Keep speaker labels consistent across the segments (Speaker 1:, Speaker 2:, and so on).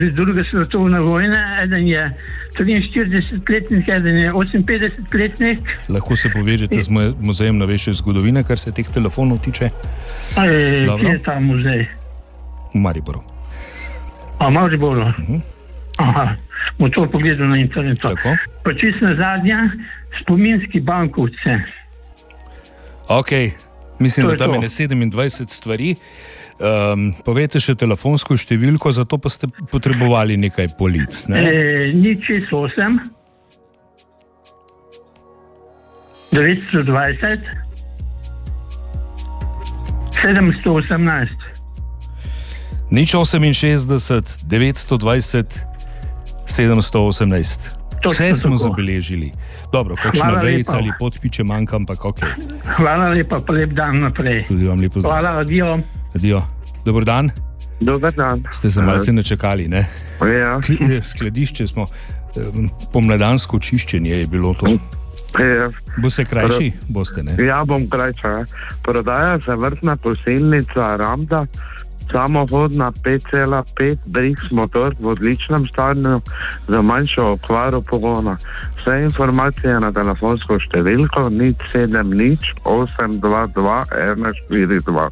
Speaker 1: iz druge svetovne vojne, eden je 43-letnik, eden je 58-letnik.
Speaker 2: Lahko se povežete z Muzejem novejše zgodovine, kar se teh telefonov tiče?
Speaker 1: Kje je ta muzej?
Speaker 2: V Mariboru.
Speaker 1: Mariboru? Aha, bom to pogledal na internetu.
Speaker 2: Tako.
Speaker 1: Pa čisto nazadnje, spominski bankovce.
Speaker 2: Ok, mislim, da tam je 27 stvari. Povejte še telefonsko številko, zato pa ste potrebovali nekaj polic.
Speaker 1: 068 920 718.
Speaker 2: 068 920 718. Vse smo zabeležili. Dobro, kakšna vejca ali podpiče manjka, ampak ok.
Speaker 1: Hvala lepa, pa lep dan naprej.
Speaker 2: Tudi vam lepo zdrav.
Speaker 1: Hvala, adijo.
Speaker 2: Adijo. Dober dan.
Speaker 3: Dober dan.
Speaker 2: Ste se malce načakali, ne?
Speaker 3: Ja.
Speaker 2: Skladišče smo, pomladansko čiščenje je bilo to.
Speaker 3: Ja.
Speaker 2: Boste krajši? Boste, ne?
Speaker 3: Ja, bom krajša. Prodaja se vrtna kosilnica Ramda, samohodna 5,5 Brix motor v odličnem stanju za manjšo okvaro pogona. Vse informacije na telefonsko številko 070 822 142.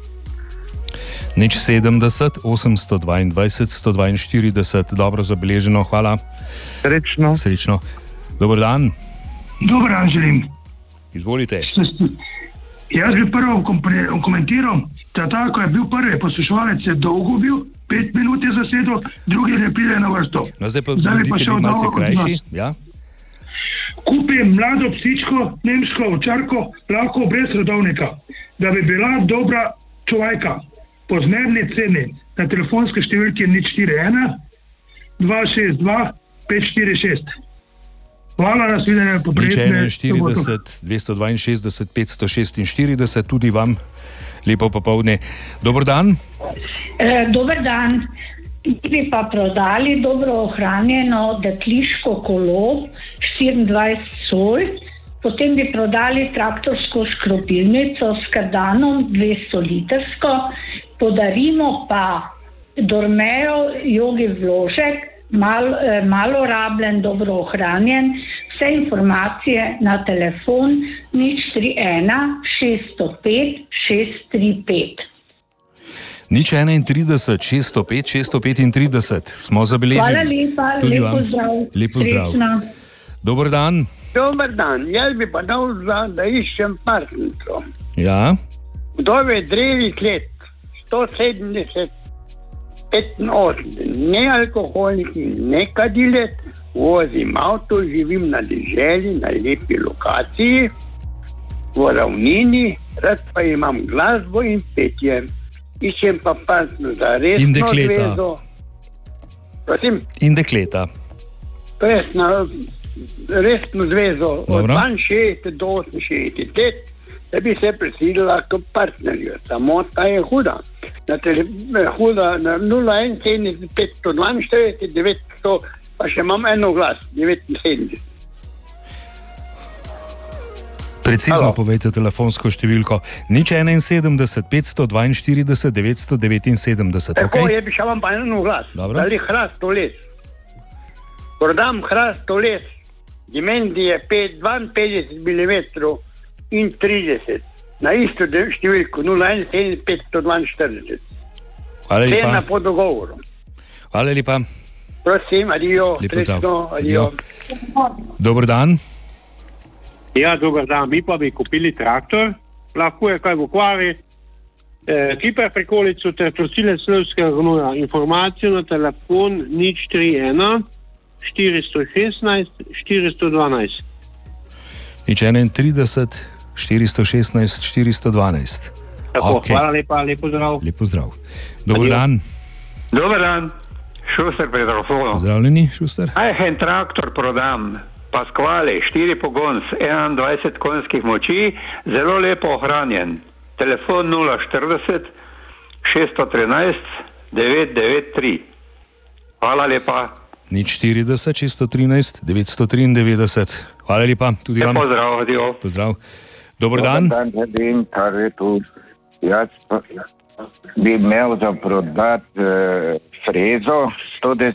Speaker 2: 070 822 142, dobro zabeleženo, hvala.
Speaker 3: Srečno.
Speaker 2: Srečno. Dober dan.
Speaker 4: Dober dan želim.
Speaker 2: Izvolite.
Speaker 4: Jaz bi prvo komentiral, da tako je bil prvi poslušalec, je dolgo bil, 5 minut je zasedel, drugi ne pride na vrsto.
Speaker 2: No, zdaj pa budite vi malce krajši. Ja?
Speaker 4: Kupim mlado psičko, nemško ovčarko, lahko brez rodovnika, da bi bila dobra čuvajka. Po zmerni ceni na telefonske številke 041 262 546. Hvala, nasvidenje, poprijetne.
Speaker 2: 041 262 546, tudi vam lepo popoldne. Dober dan.
Speaker 5: Dober dan. Bi pa prodali dobro ohranjeno dekliško kolo 24 sol, potem bi prodali traktorsko škropilnico s kardanom 200 litrsko, podarimo pa Dormejo jogi vložek, malo rabljen, dobro ohranjen. Vse informacije na telefon 031 605 635.
Speaker 2: 031 605 635 smo zabeležili.
Speaker 5: Hvala lepa,
Speaker 2: tudi
Speaker 5: lepo
Speaker 2: vam.
Speaker 5: zdrav.
Speaker 2: Lepo zdrav. Dober dan.
Speaker 6: Dober dan, jaz bi pa dal da iščem partnerstvo.
Speaker 2: Ja.
Speaker 6: Vdove drevih let, 170, 85, ne alkoholik, ne kadilet, vozim avto, živim na deželi, na lepi lokaciji, v ravnini, rad pa imam glasbo in petje. Iščem pa partner za resno zvezo. Prosim?
Speaker 2: In dekleta.
Speaker 6: Resno zvezo od 62 do 68 let, da bi se prisilila k partnerju. Samo ta je huda. Huda na 071 542 900, pa še imam eno glas, 79.
Speaker 2: Precizno povejte telefonsko številko 071 542 979.
Speaker 6: Tako je, bi še vam pa eno glas. Ali hrastolez. Prodam hrastolez, dimenzije 52 mm in 30. Na isto številko 071 542.
Speaker 2: Hvala lepa.
Speaker 6: Cena po dogovoru.
Speaker 2: Hvala lepa.
Speaker 6: Prosim, adijo.
Speaker 2: Lepo zdrav. Adijo. Dober dan.
Speaker 7: Ja, dober dan. Mi pa bi kupili traktor, lahko je kaj v okvari, kiper prikolico ter trosilec slovskega gnoja. Informacijo na telefon 031 416 412.
Speaker 2: 031 416 412.
Speaker 7: Tako, okay. Hvala lepa, lepo zdrav.
Speaker 2: Lepo zdrav. Dober dan.
Speaker 8: Dober dan, Šuster pri telefonu.
Speaker 2: Pozdravljeni, Šuster.
Speaker 8: En traktor prodam. Pasquale, 4 pogon s 21 konjskih moči, zelo lepo ohranjen. Telefon 040 613 993. Hvala lepa.
Speaker 3: 040 613 993. Hvala lepa, tudi vam.
Speaker 8: Pozdrav, adijo.
Speaker 2: Pozdrav. Dober dan.
Speaker 9: Dobar dan, kar je tu. Jaz bi imel za prodati frezo 110